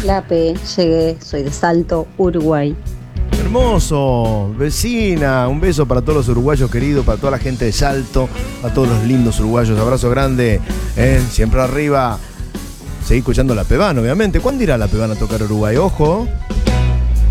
La P, llegué, soy de Salto, Uruguay. Hermoso, vecina, un beso para todos los uruguayos queridos, para toda la gente de Salto, a todos los lindos uruguayos, abrazo grande, siempre arriba. Seguí escuchando La Pebana, obviamente. ¿Cuándo irá La Pebana a tocar Uruguay? Ojo.